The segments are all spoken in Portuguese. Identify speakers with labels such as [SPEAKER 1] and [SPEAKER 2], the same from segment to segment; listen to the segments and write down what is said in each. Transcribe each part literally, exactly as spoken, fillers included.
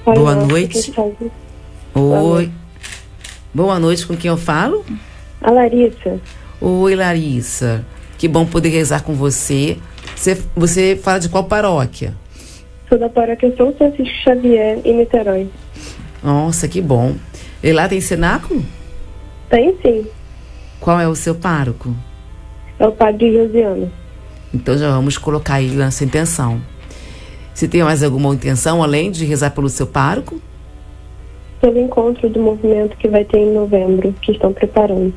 [SPEAKER 1] Pai
[SPEAKER 2] Boa
[SPEAKER 1] nosso
[SPEAKER 2] noite.
[SPEAKER 1] que estás no-
[SPEAKER 2] Oi. Boa noite, com quem eu falo?
[SPEAKER 1] A Larissa.
[SPEAKER 2] Oi, Larissa. Que bom poder rezar com você. Você, você fala de qual paróquia?
[SPEAKER 1] Sou da paróquia São Francisco Xavier, em Niterói.
[SPEAKER 2] Nossa, que bom. E lá tem cenáculo?
[SPEAKER 1] Tem sim.
[SPEAKER 2] Qual é o seu pároco?
[SPEAKER 1] É o padre Josiano.
[SPEAKER 2] Então já vamos colocar ele nessa intenção. Você tem mais alguma intenção, além de rezar pelo seu pároco?
[SPEAKER 1] Pelo encontro do movimento que vai ter em novembro, que estão preparando.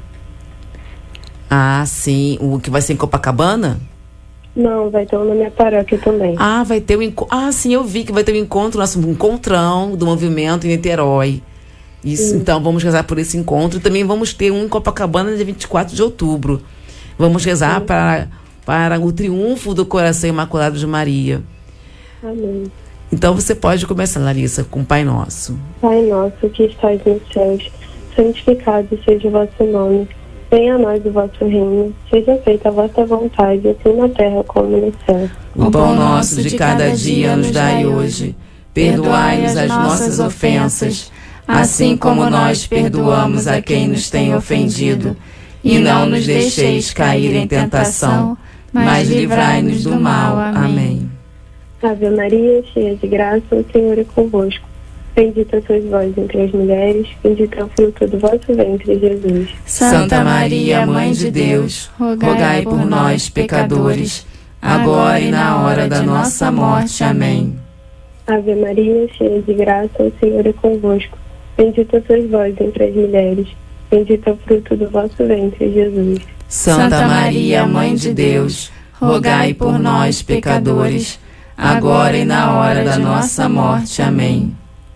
[SPEAKER 2] Ah, sim. O que vai ser em Copacabana?
[SPEAKER 1] Não, vai ter um na minha paróquia também.
[SPEAKER 2] Ah, vai ter o encontro. Ah, sim, eu vi que vai ter um encontro, nosso encontrão do movimento em Niterói. Isso,
[SPEAKER 1] Sim.
[SPEAKER 2] então vamos rezar por esse encontro. Também vamos ter um em Copacabana dia vinte e quatro de outubro. Vamos rezar para, para o triunfo do coração imaculado de Maria.
[SPEAKER 1] Amém.
[SPEAKER 2] Então você pode começar, Larissa, com o Pai Nosso.
[SPEAKER 1] Pai nosso que estais nos céus, santificado seja o vosso nome. Venha a nós o vosso reino. Seja feita a vossa vontade, assim na terra como no céu.
[SPEAKER 2] O pão nosso de cada dia nos dai hoje. Perdoai-nos as nossas ofensas, assim como nós perdoamos a quem nos tem ofendido. E não nos deixeis cair em tentação, mas livrai-nos do mal. Amém.
[SPEAKER 1] Ave Maria, cheia de graça, o Senhor é convosco. Bendita sois vós entre as mulheres, bendito é o fruto do vosso ventre, Jesus.
[SPEAKER 2] Santa Maria, Mãe de Deus, rogai por nós, pecadores, agora e na hora da nossa morte. Amém.
[SPEAKER 1] Ave Maria, cheia de graça, o Senhor é convosco. Bendita sois vós entre as mulheres, bendito é o fruto do vosso ventre, Jesus.
[SPEAKER 2] Santa Maria, Mãe de Deus, rogai por nós, pecadores, agora e na hora da nossa morte. Amém.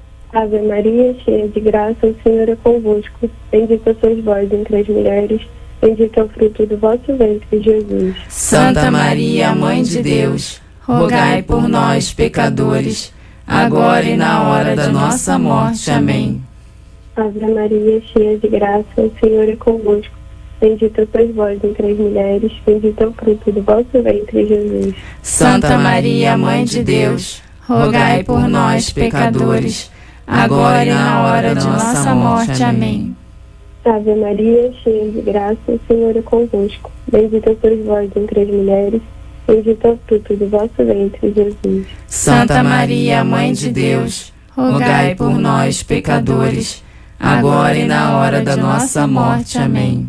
[SPEAKER 1] Ave Maria, cheia de graça, o Senhor é convosco. Bendita sois vós entre as mulheres, bendito é o fruto do vosso ventre, Jesus.
[SPEAKER 2] Santa Maria, Mãe de Deus, rogai por nós, pecadores, agora e na hora da nossa morte. Amém.
[SPEAKER 1] Ave Maria, cheia de graça, o Senhor é convosco. Bendita sois vós entre as mulheres, bendito é o fruto do vosso ventre, Jesus.
[SPEAKER 2] Santa Maria, Mãe de Deus, rogai por nós, pecadores, agora e na hora de nossa morte. Amém.
[SPEAKER 1] Ave Maria, cheia de graça, o Senhor é convosco. Bendita sois vós entre as mulheres, bendito é o fruto do vosso ventre, Jesus.
[SPEAKER 2] Santa Maria, Mãe de Deus, rogai por nós, pecadores, agora e na hora da nossa morte. Amém.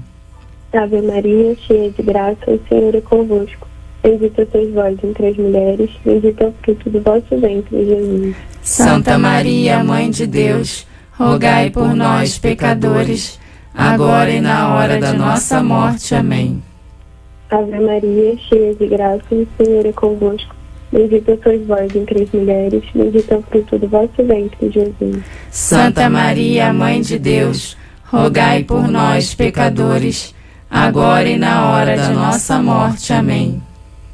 [SPEAKER 1] Ave Maria, cheia de graça, o Senhor é convosco. Bendita sois vós entre as mulheres, bendito é o fruto do vosso ventre, Jesus.
[SPEAKER 2] Santa Maria, Mãe de Deus, rogai por nós, pecadores, agora e na hora da nossa morte. Amém.
[SPEAKER 1] Ave Maria, cheia de graça, o Senhor é convosco. Bendita sois vós entre as mulheres, bendito é o fruto do vosso ventre, Jesus.
[SPEAKER 2] Santa Maria, Mãe de Deus, rogai por nós, pecadores, agora e na hora da nossa morte. Amém.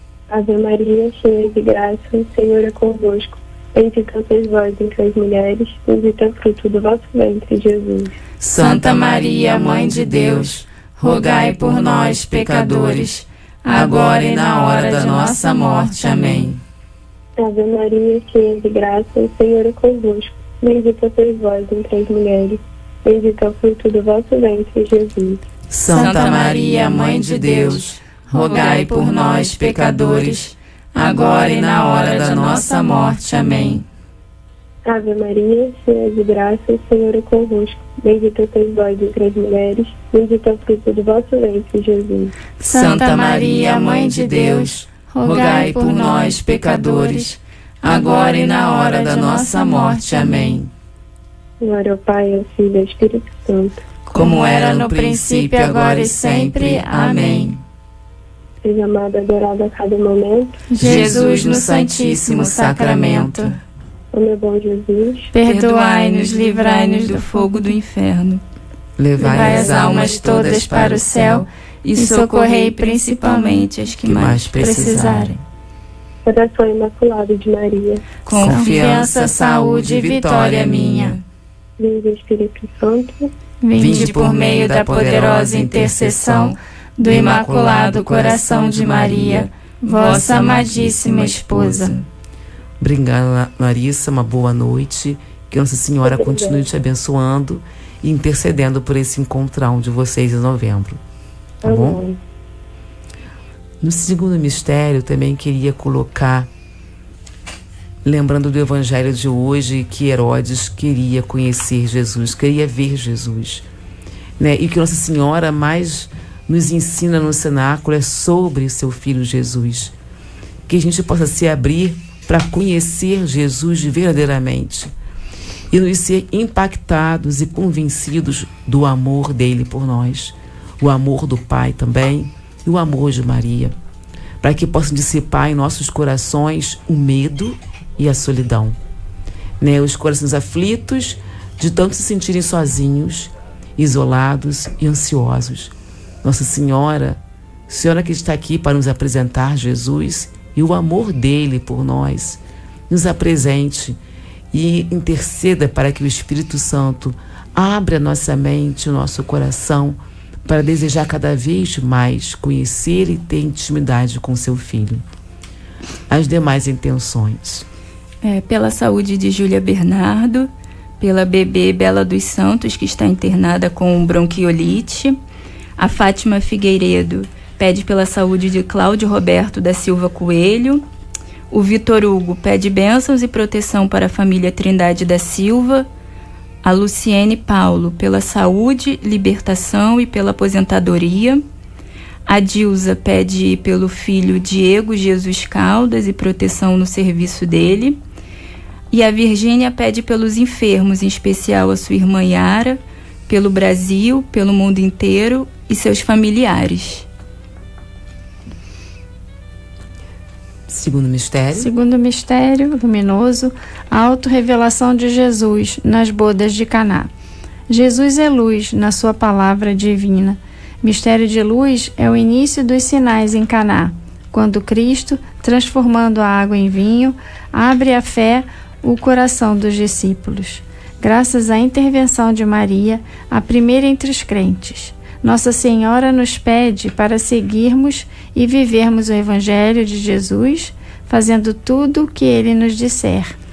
[SPEAKER 1] Ave Maria, cheia de graça, o Senhor é convosco. Bendita sois vós entre as mulheres, bendito é o fruto do vosso ventre, Jesus.
[SPEAKER 2] Santa Maria, Mãe de Deus, rogai por nós, pecadores, agora e na hora da nossa morte. Amém.
[SPEAKER 1] Ave Maria, cheia de graça, o Senhor é convosco. Bendita sois vós entre as mulheres, bendito é o fruto do vosso ventre, Jesus.
[SPEAKER 2] Santa Maria, Mãe de Deus, rogai por nós, pecadores, agora e na hora da nossa morte. Amém.
[SPEAKER 1] Ave Maria, cheia de graça, o Senhor é convosco. Bendita sois vós entre as mulheres, bendito é o fruto do vosso ventre, Jesus.
[SPEAKER 2] Santa Maria, Mãe de Deus, rogai por nós, pecadores, agora e na hora da nossa morte. Amém.
[SPEAKER 1] Glória ao Pai, ao Filho e ao Espírito Santo.
[SPEAKER 2] Como era no princípio, agora e sempre. Amém.
[SPEAKER 1] Seja amado, adorado a cada momento.
[SPEAKER 2] Jesus no Santíssimo Sacramento,
[SPEAKER 1] Ó meu bom Jesus,
[SPEAKER 3] perdoai-nos, livrai-nos do fogo do inferno.
[SPEAKER 2] levai
[SPEAKER 3] As almas todas para o céu e socorrei principalmente as que mais precisarem.
[SPEAKER 1] coração imaculado de Maria,
[SPEAKER 2] confiança, saúde e vitória minha.
[SPEAKER 1] vinde Espírito Santo,
[SPEAKER 3] Vinde por meio da poderosa intercessão do Imaculado Coração de Maria, vossa amadíssima esposa.
[SPEAKER 2] Obrigada, Larissa, uma boa noite Que Nossa Senhora continue te abençoando e intercedendo por esse encontrão de vocês em novembro. Tá bom? No segundo mistério, também queria colocar, lembrando do evangelho de hoje, que Herodes queria conhecer Jesus, queria ver Jesus, né? E que Nossa Senhora mais nos ensina no cenáculo é sobre o seu filho Jesus. Que a gente possa se abrir para conhecer Jesus verdadeiramente e nos ser impactados e convencidos do amor dele por nós, o amor do Pai também e o amor de Maria, para que possam dissipar em nossos corações o medo e a solidão, né? Os corações aflitos de tanto se sentirem sozinhos, isolados e ansiosos. Nossa Senhora, Senhora que está aqui para nos apresentar Jesus e o amor dele por nós, nos apresente e interceda para que o Espírito Santo abra nossa mente, o nosso coração, para desejar cada vez mais conhecer e ter intimidade com seu filho. As demais intenções.
[SPEAKER 3] É, pela saúde de Júlia Bernardo, pela bebê Bela dos Santos, que está internada com bronquiolite. A Fátima Figueiredo pede pela saúde de Cláudio Roberto da Silva Coelho. O Vitor Hugo pede bênçãos e proteção para a família Trindade da Silva. A Luciene Paulo pela saúde, libertação e pela aposentadoria. A Dilza pede pelo filho Diego Jesus Caldas e proteção no serviço dele. E a Virgínia pede pelos enfermos, em especial a sua irmã Yara, pelo Brasil, pelo mundo inteiro e seus familiares.
[SPEAKER 2] Segundo mistério.
[SPEAKER 4] Segundo mistério luminoso, a autorrevelação de Jesus nas bodas de Caná. Jesus é luz na sua palavra divina. Mistério de luz é o início dos sinais em Caná, quando Cristo, transformando a água em vinho, abre a fé o coração dos discípulos. Graças à intervenção de Maria, a primeira entre os crentes, Nossa Senhora nos pede para seguirmos e vivermos o Evangelho de Jesus, fazendo tudo o que Ele nos disser.